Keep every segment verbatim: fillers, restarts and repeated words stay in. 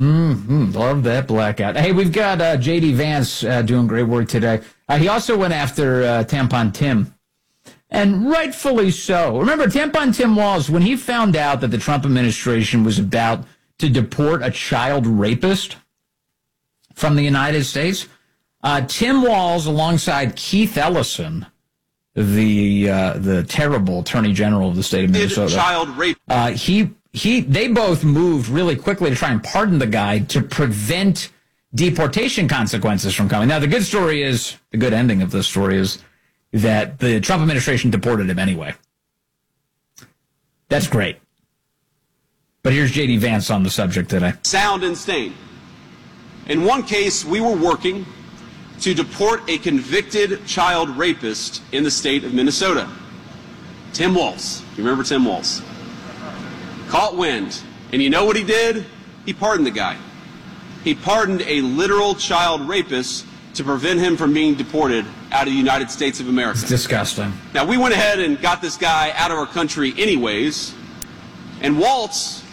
Mm-hmm. Love that blackout. Hey, we've got uh, J D. Vance uh, doing great work today. Uh, he also went after uh, Tampon Tim, and rightfully so. Remember, Tampon Tim Walz, when he found out that the Trump administration was about to deport a child rapist from the United States, uh, Tim Walz, alongside Keith Ellison, the uh, the terrible Attorney General of the state of Minnesota, child rape. Uh, he he they both moved really quickly to try and pardon the guy to prevent deportation consequences from coming. Now, the good story is, the good ending of this story is that the Trump administration deported him anyway. That's great. But here's J D. Vance on the subject today. Sound and sane. In one case, we were working to deport a convicted child rapist in the state of Minnesota. Tim Walz. You remember Tim Walz? Caught wind. And you know what he did? He pardoned the guy. He pardoned a literal child rapist to prevent him from being deported out of the United States of America. It's disgusting. Now, we went ahead and got this guy out of our country anyways, and Waltz,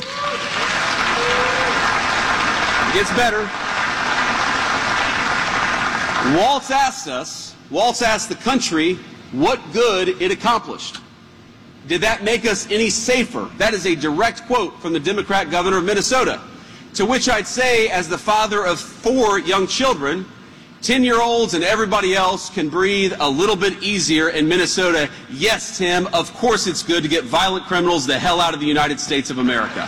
it gets better. Waltz asked us, Waltz asked the country what good it accomplished. Did that make us any safer? That is a direct quote from the Democrat governor of Minnesota. To which I'd say, as the father of four young children, ten-year-olds and everybody else can breathe a little bit easier in Minnesota. Yes, Tim, of course it's good to get violent criminals the hell out of the United States of America.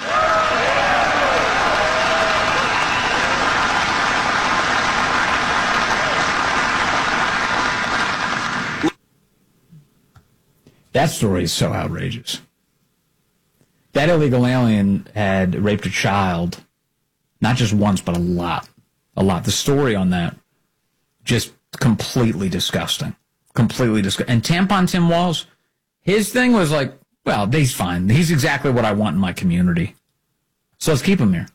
That story is so outrageous. That illegal alien had raped a child, not just once, but a lot. A lot. The story on that, just completely disgusting. Completely disgusting. And Tampon Tim Walz, his thing was like, well, he's fine. He's exactly what I want in my community. So let's keep him here.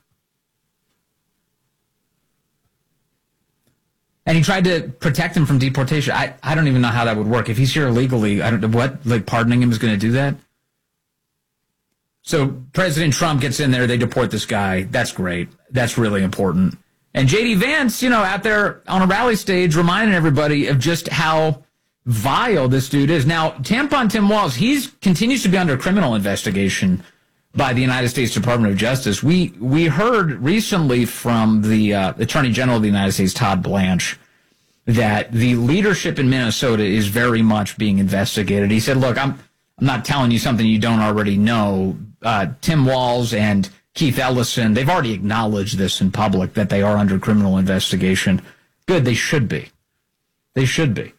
And he tried to protect him from deportation. I, I don't even know how that would work. If he's here illegally, I don't know what, like pardoning him is going to do that? So President Trump gets in there, they deport this guy. That's great. That's really important. And J D. Vance, you know, out there on a rally stage reminding everybody of just how vile this dude is. Now, Tampon Tim Walz, he continues to be under criminal investigation by the United States Department of Justice. We we heard recently from the uh, Attorney General of the United States, Todd Blanche, that the leadership in Minnesota is very much being investigated. He said, look, I'm, I'm not telling you something you don't already know. Uh, Tim Walz and Keith Ellison, they've already acknowledged this in public, that they are under criminal investigation. Good, they should be. They should be.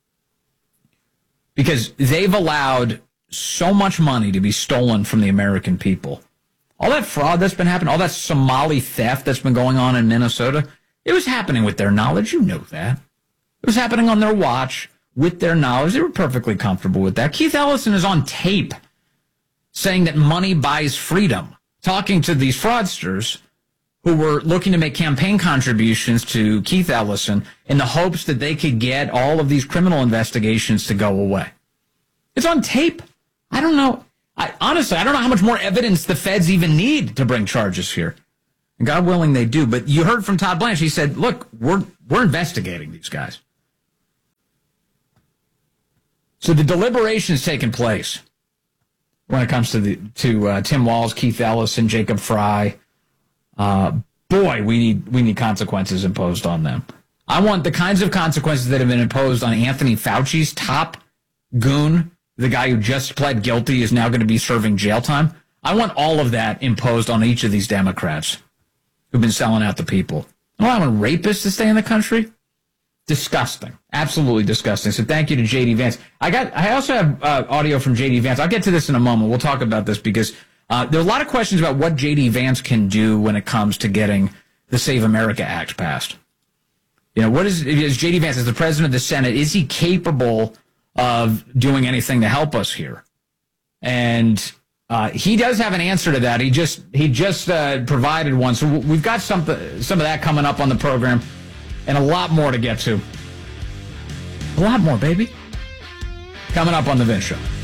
Because they've allowed so much money to be stolen from the American people. All that fraud that's been happening, all that Somali theft that's been going on in Minnesota, it was happening with their knowledge. You know that. It was happening on their watch with their knowledge. They were perfectly comfortable with that. Keith Ellison is on tape saying that money buys freedom, talking to these fraudsters who were looking to make campaign contributions to Keith Ellison in the hopes that they could get all of these criminal investigations to go away. It's on tape. I don't know. I, honestly, I don't know how much more evidence the feds even need to bring charges here. And God willing, they do. But you heard from Todd Blanche. He said, look, we're we're investigating these guys. So the deliberation is taking place when it comes to the to uh, Tim Walz, Keith Ellison, Jacob Fry. Uh, boy, we need we need consequences imposed on them. I want the kinds of consequences that have been imposed on Anthony Fauci's top goon, the guy who just pled guilty is now going to be serving jail time. I want all of that imposed on each of these Democrats who've been selling out the people. I don't want rapists to stay in the country. Disgusting. Absolutely disgusting. So thank you to J D. Vance. I got. I also have uh, audio from J D. Vance. I'll get to this in a moment. We'll talk about this because uh, there are a lot of questions about what J D. Vance can do when it comes to getting the Save America Act passed. You know, what is, is J D. Vance, as the president of the Senate, is he capable of doing anything to help us here? And uh, he does have an answer to that. He just he just uh, provided one. So we've got some, some of that coming up on the program and a lot more to get to. A lot more, baby. Coming up on The Vince Show.